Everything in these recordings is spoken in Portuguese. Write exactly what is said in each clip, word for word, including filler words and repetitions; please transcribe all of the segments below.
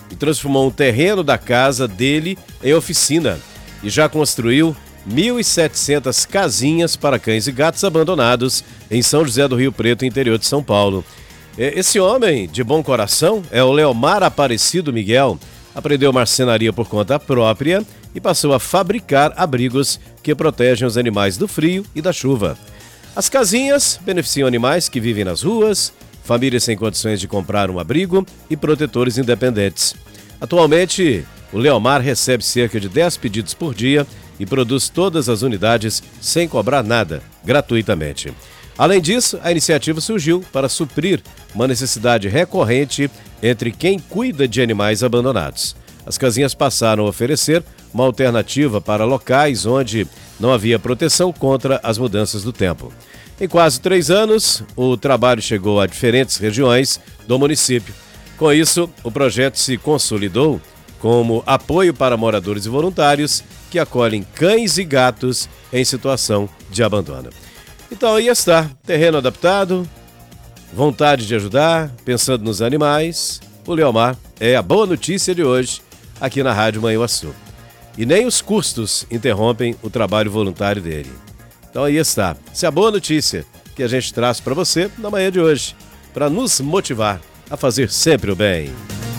e transformou um terreno da casa dele em oficina e já construiu mil e setecentas casinhas para cães e gatos abandonados em São José do Rio Preto, interior de São Paulo. Esse homem de bom coração é o Leomar Aparecido Miguel. Aprendeu marcenaria por conta própria e passou a fabricar abrigos que protegem os animais do frio e da chuva. As casinhas beneficiam animais que vivem nas ruas, famílias sem condições de comprar um abrigo e protetores independentes. Atualmente, o Leomar recebe cerca de dez pedidos por dia e produz todas as unidades sem cobrar nada, gratuitamente. Além disso, a iniciativa surgiu para suprir uma necessidade recorrente entre quem cuida de animais abandonados. As casinhas passaram a oferecer uma alternativa para locais onde não havia proteção contra as mudanças do tempo. Em quase três anos, o trabalho chegou a diferentes regiões do município. Com isso, o projeto se consolidou como apoio para moradores e voluntários que acolhem cães e gatos em situação de abandono. Então aí está, terreno adaptado, vontade de ajudar, pensando nos animais. O Leomar é a boa notícia de hoje aqui na Rádio Manhuaçu. E nem os custos interrompem o trabalho voluntário dele. Então aí está, essa é a boa notícia que a gente traz para você na manhã de hoje, para nos motivar a fazer sempre o bem.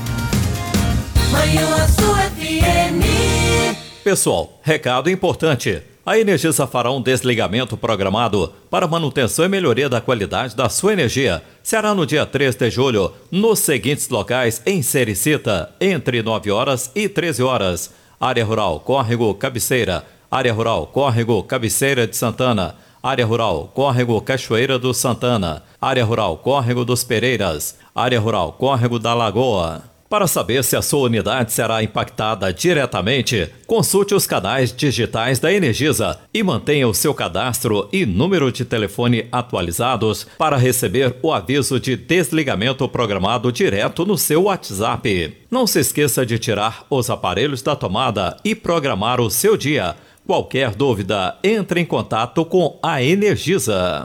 Manhuaçu F M. Pessoal, recado importante. A Energisa fará um desligamento programado para manutenção e melhoria da qualidade da sua energia. Será no dia três de julho, nos seguintes locais em Sericita, entre nove horas e treze horas. Área Rural Córrego Cabeceira, Área Rural Córrego Cabeceira de Santana, Área Rural Córrego Cachoeira do Santana, Área Rural Córrego dos Pereiras, Área Rural Córrego da Lagoa. Para saber se a sua unidade será impactada diretamente, consulte os canais digitais da Energisa e mantenha o seu cadastro e número de telefone atualizados para receber o aviso de desligamento programado direto no seu WhatsApp. Não se esqueça de tirar os aparelhos da tomada e programar o seu dia. Qualquer dúvida, entre em contato com a Energisa.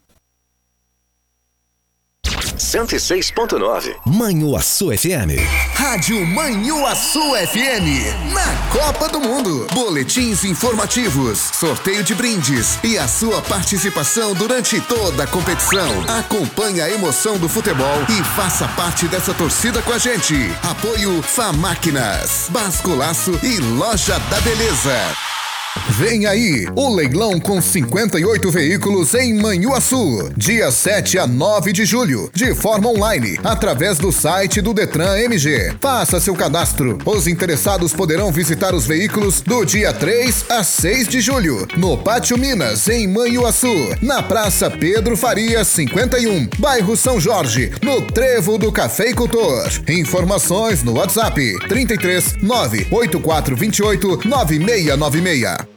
cento e seis ponto nove Manhuaçu F M. Rádio Manhuaçu F M. Na Copa do Mundo. Boletins informativos, sorteio de brindes e a sua participação durante toda a competição. Acompanhe a emoção do futebol e faça parte dessa torcida com a gente. Apoio Famáquinas, Basculaço e Loja da Beleza. Vem aí, o leilão com cinquenta e oito veículos em Manhuaçu, dia sete a nove de julho, de forma online, através do site do Detran M G. Faça seu cadastro. Os interessados poderão visitar os veículos do dia três a seis de julho, no Pátio Minas, em Manhuaçu, na Praça Pedro Faria cinquenta e um, bairro São Jorge, no Trevo do Cafeicultor. Informações no WhatsApp trinta e três, nove oito quatro dois oito, nove seis nove seis.